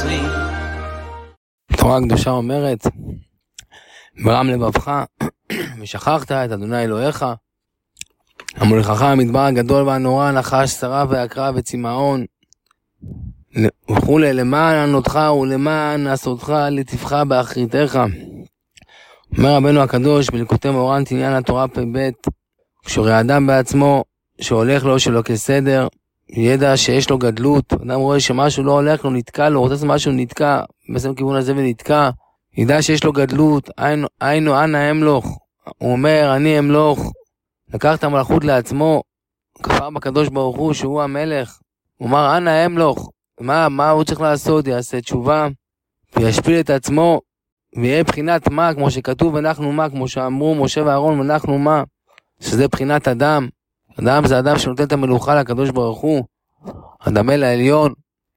אני. התורה הקדושה אומרת, ברם לבבך ושכחת את אדוני אלוהיך, המוליכך המדבר הגדול והנורא, נחש שרה ועקרב וצמאון וכולי, למען ענותך ולמען עשותך לטפך באחריתך. אומר רבנו הקדוש בליקוטי מורן תניין התורה פ"ב, כשרואה האדם בעצמו שהולך לו שלא כסדר, ידע שיש לו גדלות. אדם רואה שמשהו לא הולך לו, נתקע לו, רוצה לעשות משהו נתקע, בסם כיוון הזה ונתקע, ידע שיש לו גדלות. היינו אנא אמלוך, הוא אומר אני אמלוך, לקח את המלכות לעצמו, כפר בקדוש ברוך הוא שהוא המלך, הוא אמר אנא אמלוך. מה הוא צריך לעשות? יעשה תשובה וישפיל את עצמו ויהיה בחינת מה, כמו שכתוב אנחנו מה, כמו שאמרו משה ואהרון אנחנו מה, שזה בחינת אדם. אדם זה אדם שנותן את המלוכה לקדוש ברוך הוא, אדם אל העליון,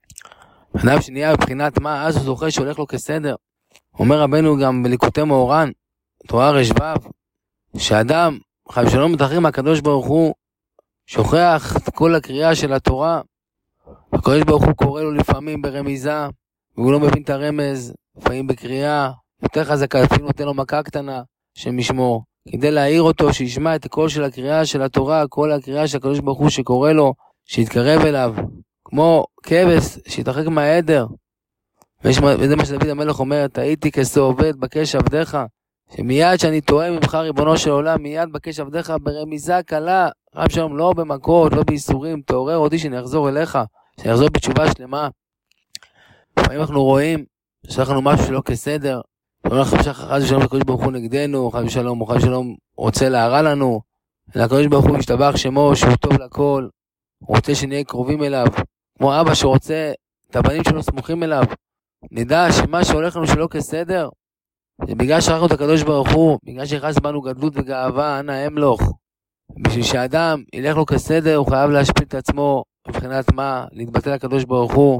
אדם שנהיה בבחינת מה, אז הוא זוכה שהולך לו כסדר. אומר רבנו גם בליקוטי מאורן תורה רשבב, שאדם חייב שלא מתרחק מהקדוש ברוך הוא, שוכח את כל הקריאה של התורה, הקדוש ברוך הוא קורא לו לפעמים ברמיזה והוא לא מבין את הרמז, לפעמים בקריאה יותר חזקה, לפעמים נותן לו מכה קטנה שמשמור, כדי להעיר אותו, שישמע את הקול של הקריאה של התורה, כל הקריאה של הקדוש ברוך הוא שקורא לו, שיתקרב אליו, כמו כבש שיתרחק מהעדר. וזה מה שדוד המלך אומר, תהייתי כשא עובד בקש עבדיך, שמיד שאני טועה ממך ריבונו של עולם, מיד בקש עבדיך ברמיזה קלה, רב שלום, לא במכות, לא בייסורים, תעורר אותי שאני אחזור אליך, שאני אחזור בתשובה שלמה. לפעמים אנחנו רואים שאנחנו משהו שלא כסדר, חס ושלום הקדוש ברוך הוא נגדנו, חס ושלום רוצה להרע לנו, הקדוש ברוך הוא משתבח שמו שהוא טוב לכל, הוא רוצה שנהיה קרובים אליו, כמו אבא שרוצה את הבנים שלו סמוכים אליו. נדע שמה שהולך לנו שלא כסדר, זה בגלל שרחנו את הקדוש ברוך הוא, בגלל שיחס בנו גדלות וגאווה, אנא אמלוך. בשביל שאדם ילך לו כסדר, הוא חייב להשפיל את עצמו, מבחינת מה? להתבטל לקדוש ברוך הוא,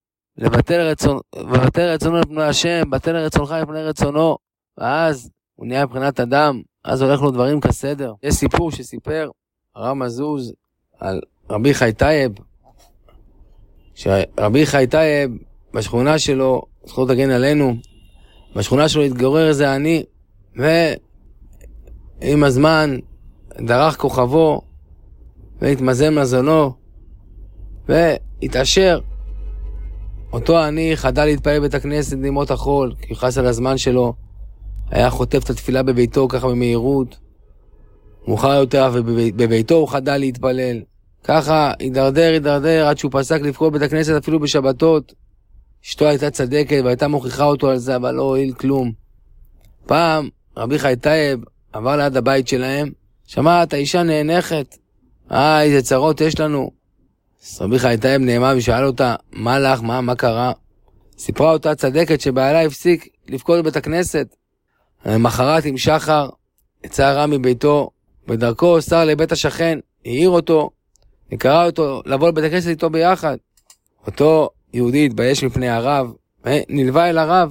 לבטל רצונו לפני השם, בטל רצונך לפני רצונו, ואז הוא נהיה מבחינת אדם, אז הולך לו דברים כסדר. יש סיפור שסיפר הרב מזוז על רבי חי טייב, שרבי חי טייב בשכונה שלו, זכות הגן עלינו, בשכונה שלו התגורר איזה עני, ועם הזמן דרך כוכבו, והתמזל מזונו, והתעשר. אותו העני חדל להתפלל בית הכנסת לימות החול, כי יחס על הזמן שלו, היה חוטף את התפילה בביתו ככה במהירות, מאוחר יותר בביתו הוא חדל להתפלל, ככה הידרדר עד שהוא פסק לפקוד בית הכנסת אפילו בשבתות. אשתו הייתה צדקת והייתה מוכיחה אותו על זה, אבל לא הועיל כלום. פעם רבי חי טייב עבר ליד הבית שלהם, שמע את האישה נאנחת, איזה צרות יש לנו. רבי חי טייב נעמה ושאל אותה, מה לך, מה קרה? סיפרה אותה צדקת שבעלה הפסיק לפקוד בבית הכנסת. למחרת עם שחר יצא רע מביתו, בדרכו שר לבית השכן, העיר אותו, וקרא אותו לבוא לבית הכנסת איתו ביחד. אותו יהודי התבייש מפני הרב, ונלווה אל הרב.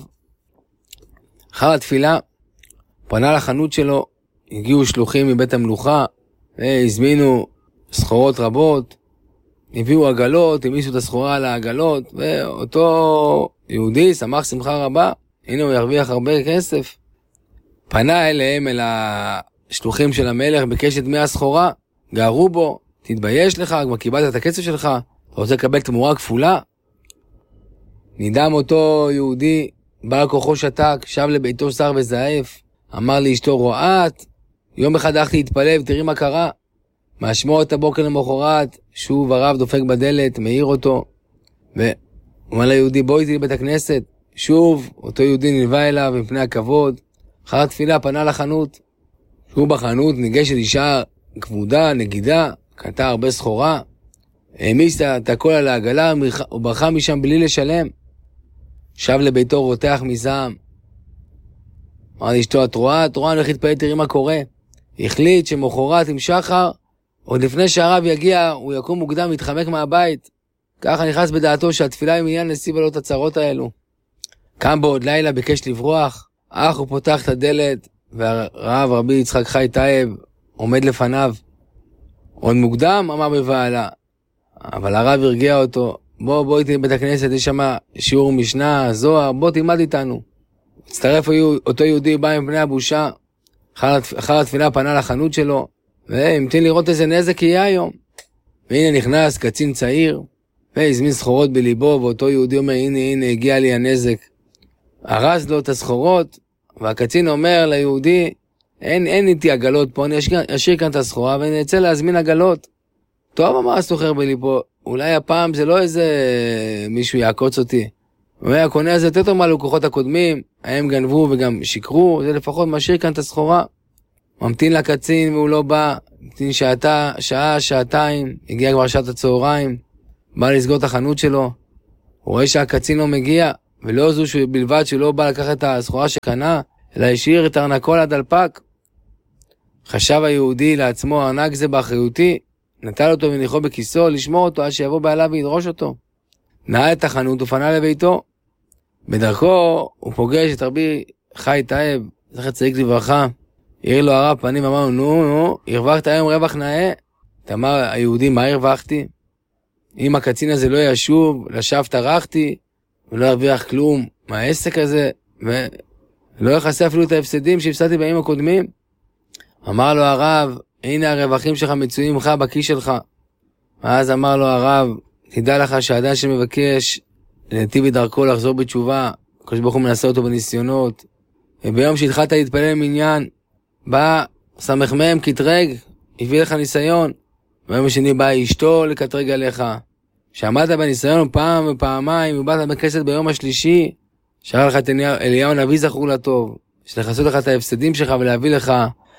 אחר התפילה, פנה לחנות שלו, הגיעו שלוחים מבית המלוכה, והזמינו סחורות רבות, הביאו עגלות, המיסו את הסחורה על העגלות, ואותו יהודי שמח שמחה רבה, הנה הוא ירוויח הרבה כסף. פנה אליהם, אל השלוחים של המלך, בקש את דמי הסחורה, גערו בו, תתבייש לך, כבר קיבלת את הכסף שלך, אתה רוצה לקבל תמורה כפולה? נדהם אותו יהודי, בעל כוחו שתק, שב לביתו שר וזעף, אמר לאשתו רועט, יום אחד הלכתי להתפלל ותראי מה קרה. מהשמורת הבוקר למחרת, שוב הרב דופק בדלת, מעיר אותו, ואומר ליהודי בוא איתי לבית הכנסת. שוב אותו יהודי נלווה אליו מפני הכבוד. אחר התפילה פנה לחנות, שהוא בחנות ניגשת אישה כבודה, נגידה, קנתה הרבה סחורה, העמיסה את הכל על העגלה וברחה משם בלי לשלם. שב לביתו רותח מזעם, אמר לאשתו, את רואה, אני הולך להתפלל, תראי מה קורה. החליט שמחרת עם שחר, עוד לפני שהרב יגיע, הוא יקום מוקדם והתחמק מהבית. ככה נכנס בדעתו שהתפילה היא מעניין נסיב לו את הצרות האלו. קם בעוד לילה, ביקש לברוח, אך הוא פותח את הדלת, והרב רבי יצחק חי טייב עומד לפניו. עוד מוקדם, אמר בבעלה. אבל הרב הרגיע אותו, בוא איתי לבית הכנסת, יש שם שיעור משנה, זוהר, בוא תלמד איתנו. הצטרף אותו יהודי, בא עם פני הבושה, אחר התפילה פנה לחנות שלו, והמתין לראות איזה נזק יהיה היום. והנה נכנס קצין צעיר, והזמין סחורות בליבו, ואותו יהודי אומר, הנה הגיע לי הנזק. הרס לו את הסחורות, והקצין אומר ליהודי, אין איתי עגלות פה, אני אשאיר כאן את הסחורה, ואני אצא להזמין עגלות. טוב, אמר הסוחר בליבו, אולי הפעם זה לא איזה מישהו יעקוץ אותי. והקונה הזה יותר טוב מהלקוחות הקודמים, הם גנבו וגם שיקרו, זה לפחות משאיר כאן את הסחורה. ממתין לקצין והוא לא בא, ממתין שעה, שעתיים, הגיע כבר שעת הצהריים, בא לסגור את החנות שלו, הוא רואה שהקצין לא מגיע, ולא זו בלבד שהוא לא בא לקחת את הסחורה שקנה, אלא השאיר את ארנקו על הדלפק. חשב היהודי לעצמו, ארנק זה באחריותי, נטל אותו וניחו בכיסו, לשמור אותו עד שיבוא בעליו וידרוש אותו. נעל את החנות ופנה לביתו. בדרכו הוא פוגש את רבי חי טייב, זכר צדיק לברכה. העיר לו הרב פנים, אמר, נו, הרווחת היום רווח נאה. אמר היהודי, מה הרווחתי? אם הקצין הזה לא ישוב, לשווא טרחתי, ולא הרוויח כלום מהעסק הזה, ולא יחסה אפילו את ההפסדים שהפסדתי בימים הקודמים. אמר לו הרב, הנה הרווחים שלך מצויים לך בכיס שלך. אז אמר לו הרב, תדע לך שהאדם שמבקש לנתיב דרכו לחזור בתשובה, הקדוש ברוך הוא מנסה אותו בניסיונות, וביום שהתחלת להתפלל מניין, בא סמ"ם קטרג, הביא לך ניסיון, ביום השני בא אשתו לקטרג עליך, שעמדת בניסיון פעם ופעמיים, ובאת בכנסת ביום השלישי, שראה לך את אליהו הנביא זכור לטוב, שלחסות לך את ההפסדים שלך ולהביא לך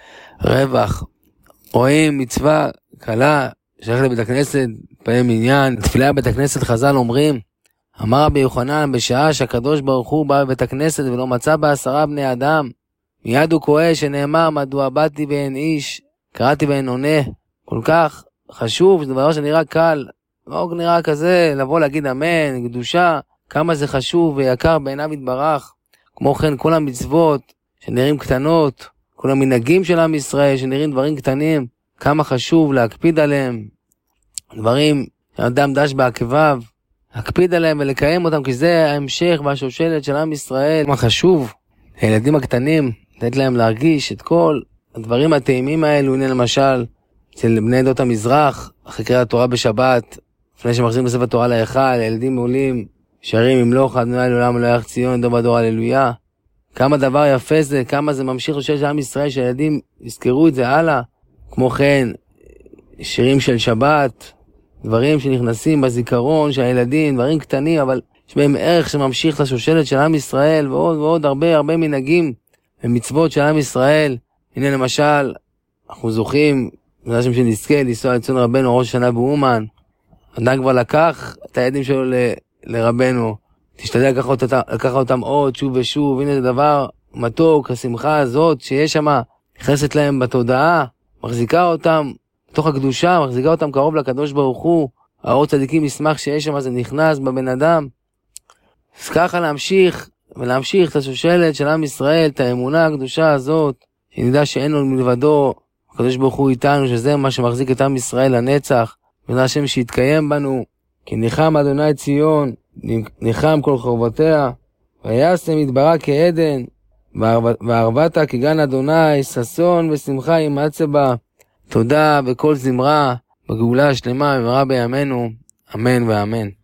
רווח. רואים מצווה קלה, שייך לבית הכנסת, פעם מניין, תפילה בבית הכנסת חז"ל אומרים, אמר רבי יוחנן, בשעה שהקדוש ברוך הוא בא בבית הכנסת ולא מצא בה 10 בני אדם, מיד הוא כועס שנאמר, מדוע באתי ואין איש, קראתי ואין עונה. כל כך חשוב, זה דבר שנראה קל, לא נראה כזה, לבוא להגיד אמן, קדושה, כמה זה חשוב ויקר בעיניו יתברך. כמו כן כל המצוות שנראים קטנות, כל המנהגים של עם ישראל שנראים דברים קטנים, כמה חשוב להקפיד עליהם, דברים שאדם דש בעקביו, להקפיד עליהם ולקיים אותם, כי זה ההמשך והשושלת של עם ישראל. כמה חשוב הילדים הקטנים, לתת להם להרגיש את כל הדברים הטעימים האלו. הנה למשל, אצל בני עדות המזרח, אחרי קריאת התורה בשבת, לפני שמחזירים בספר תורה להיכל, הילדים עולים, שרים ימלוך אדוני לעולם אלוהי ציון, דור בדור הללויה. כמה דבר יפה זה, כמה זה ממשיך לשושלת של עם ישראל, שהילדים יזכרו את זה הלאה. כמו כן, שירים של שבת, דברים שנכנסים בזיכרון של הילדים, דברים קטנים, אבל יש בהם ערך שממשיך לשושלת של עם ישראל, ועוד ועוד הרבה מנהגים ומצוות של עם ישראל. הנה למשל, אנחנו זוכים, בעזרת השם שנזכה, לנסוע לציון רבנו ראש השנה באומן. אדם כבר לקח את הילדים שלו לרבנו, תשתדל לקחת אותם עוד שוב ושוב. הנה זה דבר מתוק, השמחה הזאת שיש שם, נכנסת להם בתודעה, מחזיקה אותם בתוך הקדושה, מחזיקה אותם קרוב לקדוש ברוך הוא. האור צדיקים ישמח שיש שם, זה נכנס בבן אדם. אז ככה להמשיך את השושלת של עם ישראל, את האמונה הקדושה הזאת, שנדע שאין לו מלבדו, הקדוש ברוך הוא איתנו, שזה מה שמחזיק את עם ישראל לנצח. ונדע השם שיתקיים בנו, כי ניחם אדוני ציון, ניחם כל חורבותיה, וישם יתברך כעדן, וערבתה כגן אדוני, ששון ושמחה ימצא בה. תודה וכל זמרה בגאולה השלמה במהרה בימינו, אמן ואמן.